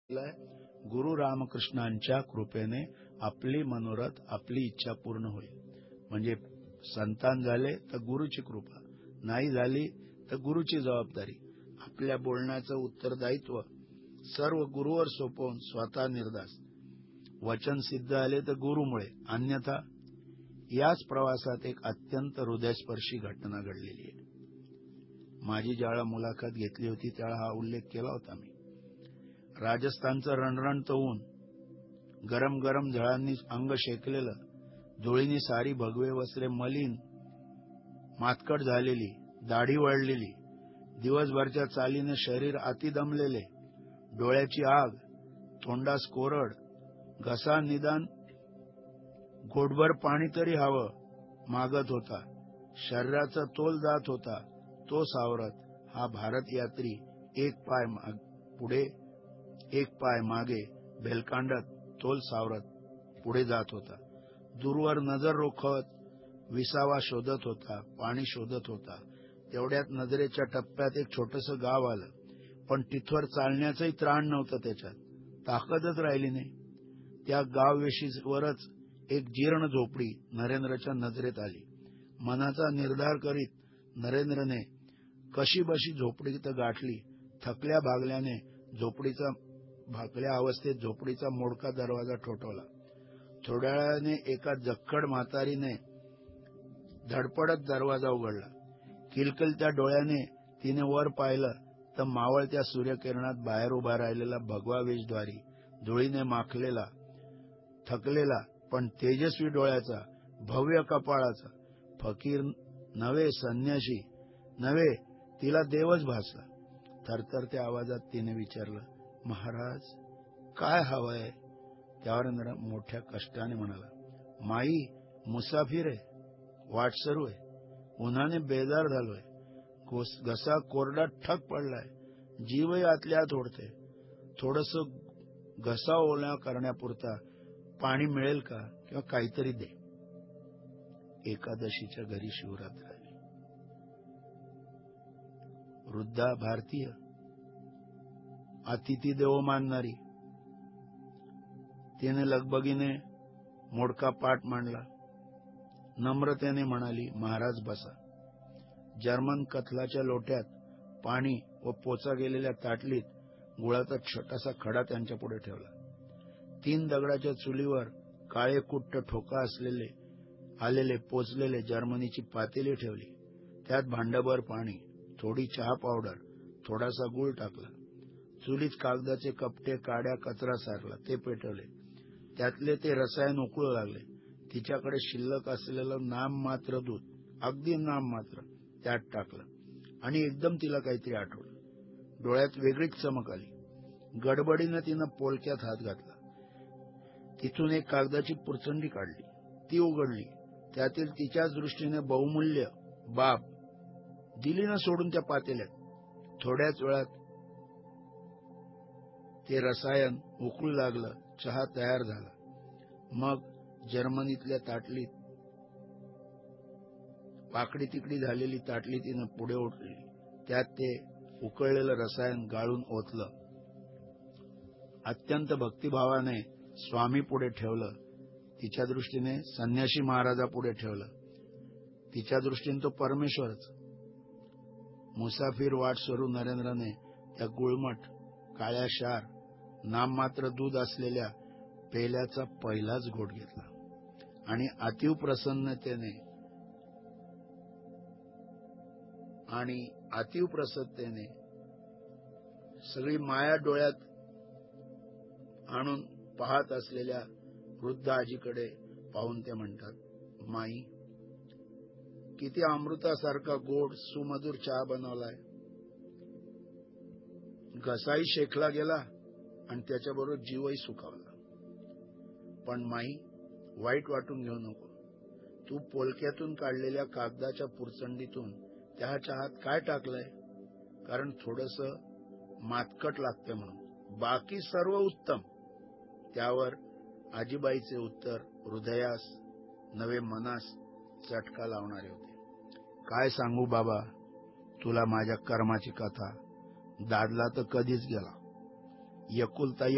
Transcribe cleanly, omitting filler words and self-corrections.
गुरु रामकृष्णांच्या कृपेने आपली मनोरथ आपली इच्छा पूर्ण होईल. म्हणजे संतान झाले तर गुरुची कृपा, नाही झाली तर गुरुची जबाबदारी. आपल्या बोलण्याचं उत्तरदायित्व सर्व गुरुवर सोपवून स्वतः निर्धास्त. वचन सिद्ध आले तर गुरुमुळे, अन्यथा. याच प्रवासात एक अत्यंत हृदयस्पर्शी घटना घडलेली आहे. माझी ज्यावेळा मुलाखत घेतली होती त्यावेळा हा उल्लेख केला होता मी. राजस्थानचं रणरणत ऊन, गरम गरम झळांनी अंग शेकलेलं, धुळीनी सारी भगवे वस्त्रे मलिन मातकट झालेली, दाढी वळलेली, दिवसभरच्या चालीने शरीर अति दमलेले, डोळ्याची आग, तोंडास कोरड, घसा निदान घोटभर पाणी तरी हवं मागत होता. शरीराचा तोल जात होता. तो सावरत हा भारत यात्री एक पाय पुढे एक पाय मागे भेलकांडत तोल सावरत पुढे जात होता. दूरवर नजर रोखत विसावा शोधत होता, पाणी शोधत होता. तेवढ्यात नजरेच्या टप्प्यात एक छोटंसं गाव आलं, पण तिथवर चालण्याचंही त्राण नव्हतं. त्याच्यात ताकदच राहिली नाही. त्या गाववेशीवरच एक जीर्ण झोपडी नरेंद्रच्या नजरेत आली. मनाचा निर्धार करीत नरेंद्रने कशी बशी झोपडी तर गाठली. थकल्या भागल्या अवस्थेत झोपडीचा मोडका दरवाजा ठोठवला. थोड्या वेळाने एका जक्कड म्हातारीने धडपडत दरवाजा उघडला. किलकिलत्या डोळ्याने तिने वर पाहिलं तर मावळत्या सूर्यकिरणात बाहेर उभा राहिलेला भगवा वेशद्वारी, धुळीने माखलेला, थकलेला पण तेजस्वी डोळ्याचा, भव्य कपाळाचा, फकीर नव्हे, संन्यासी नव्हे, तिला देवच भासला. थरथरत्या आवाजात तिने विचारलं, महाराज काय हवंय? त्यावर मोठ्या कष्टाने म्हणाला, माई मुसाफिर आहे, वाटसरू आहे, उन्हाने बेजार झालोय, घसा कोरडा ठक पडलाय, जीवही आतल्या आत ओढते. थोडस घसा ओला करण्यापुरता पाणी मिळेल का, किंवा काहीतरी दे. एकादशीच्या घरी शिवरात्र आली. वृद्धा भारतीय, अतिथी देवो मानणारी, तिने लगबगीने मोडका पाठ मांडला. नम्रतेने म्हणाली, महाराज बसा. जर्मन कथलाच्या लोट्यात पाणी व पोचा गेलेल्या ताटलीत गुळाचा छोटासा खडा त्यांच्या पुढे ठेवला. 3 दगडाच्या चुलीवर काळे कुट्ट ठोका आलेले पोचलेले जर्मनीची पातेली ठेवली. त्यात भांडभर पाणी, थोडी चहा पावडर, थोडासा गूळ टाकला. चुलीत कागदाचे कपटे, काड्या, कचरा सारला, ते पेटवले. त्यातले ते रसायन उकळू लागले. तिच्याकडे शिल्लक असलेलं नाममात्र दूध, अगदी नाममात्र, त्यात टाकलं आणि एकदम तिला काहीतरी आठवलं. डोळ्यात वेगळीच चमक आली. गडबडीनं तिनं पोलक्यात हात घातला. तिथून एक कागदाची पुरचंडी काढली, ती उघडली. त्यातील तिच्याच दृष्टीने बहुमूल्य बाब दिली न सोडून त्या पातेल्यात. थोड्याच वेळात ते रसायन उकळू लागलं. चहा तयार झाला. मग जर्मनीतल्या ताटलीत पाकडी तिकडी झालेली ताटली तिनं पुढे ओढली. त्यात ते उकळलेलं रसायन गाळून ओतलं. अत्यंत भक्तिभावाने स्वामी पुढे ठेवलं. तिच्या दृष्टीने संन्यासी महाराजा पुढे ठेवलं. तिच्या दृष्टीने तो परमेश्वरच. मुसाफिर वाटसरू नरेंद्रने त्या गुळमट, काळ्या शार, नाममात्र दूध असलेल्या पेल्याचा पहिलाच घोट घेतला आणि अतीव प्रसन्नतेने सगळी माया डोळ्यात आणून पाहत असलेल्या वृद्ध आजीकडे पाहून ते म्हणतात, माई किती अमृतासारखा गोड सुमधुर चहा बनवलाय. घसाही शेकला गेला आणि त्याच्याबरोबर जीवही सुखावला. पण माई, वाईट वाटून घेऊ नको. तू पोलक्यातून काढलेल्या कागदाच्या पुरचंडीतून त्या चहात काय टाकलंय? कारण थोडस मातकट लागते म्हणून, बाकी सर्व उत्तम. त्यावर आजीबाईचे उत्तर हृदयास नवे मनास चटका लावणारे होते. काय सांगू बाबा तुला माझ्या कर्माची कथा. दादला तर कधीच गेला. एकुलता